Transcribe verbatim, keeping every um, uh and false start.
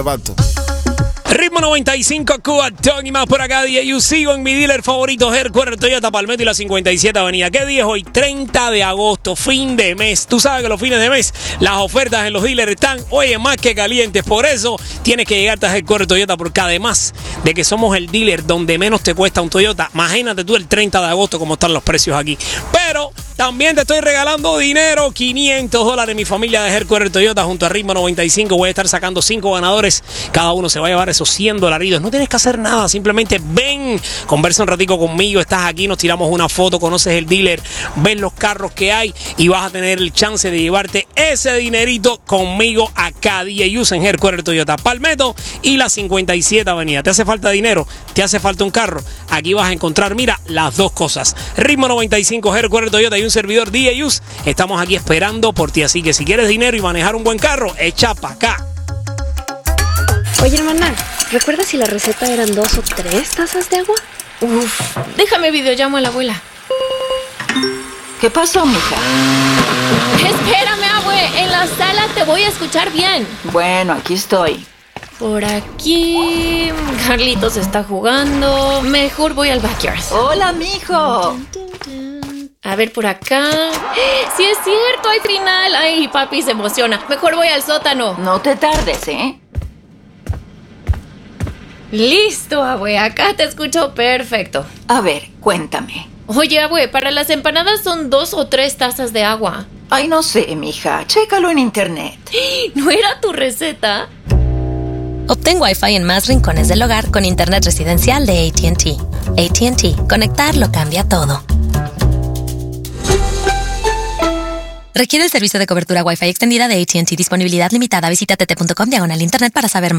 Levanto. Ritmo noventa y cinco, Cuba, Tony más por acá, D J U. Sigo en mi dealer favorito, Headquarter Toyota Palmetto y la cincuenta y siete Avenida. ¿Qué día es hoy? treinta de agosto, fin de mes. Tú sabes que los fines de mes las ofertas en los dealers están, oye, más que calientes. Por eso tienes que llegarte a Headquarter Toyota, porque además de que somos el dealer donde menos te cuesta un Toyota, imagínate tú el treinta de agosto cómo están los precios aquí. Pero también te estoy regalando dinero, quinientos dólares. Mi familia de Headquarter Toyota junto a Ritmo noventa y cinco. Voy a estar sacando cinco ganadores. Cada uno se va a llevar esos cien dolaritos. No tienes que hacer nada, simplemente ven, conversa un ratico conmigo, estás aquí, nos tiramos una foto, conoces el dealer, ves los carros que hay y vas a tener el chance de llevarte ese dinerito conmigo acá, D J U en Headquarter Toyota Palmetto y la cincuenta y siete Avenida. ¿Te hace falta dinero? ¿Te hace falta un carro? Aquí vas a encontrar, mira, las dos cosas. Ritmo noventa y cinco, Headquarter Toyota y un servidor D J U. Estamos aquí esperando por ti, así que si quieres dinero y manejar un buen carro, echa pa' acá. Oye, hermana, ¿recuerdas si la receta eran dos o tres tazas de agua? Uf, déjame videollamo a la abuela. ¿Qué pasó, mija? Espérame, abue, en la sala te voy a escuchar bien. Bueno, aquí estoy. Por aquí... Carlitos está jugando. Mejor voy al backyard. Hola, mijo. A ver, por acá... ¡Sí es cierto! ¡Hay final! ¡Ay, papi se emociona! Mejor voy al sótano. No te tardes, ¿eh? Listo, abue. Acá te escucho perfecto. A ver, cuéntame. Oye, abue, para las empanadas son dos o tres tazas de agua. Ay, no sé, mija. Chécalo en internet. ¿No era tu receta? Obtén Wi-Fi en más rincones del hogar con internet residencial de A T and T. A T and T. Conectar lo cambia todo. Requiere el servicio de cobertura Wi-Fi extendida de A T and T. Disponibilidad limitada. Visita tt punto com diagonal internet para saber más.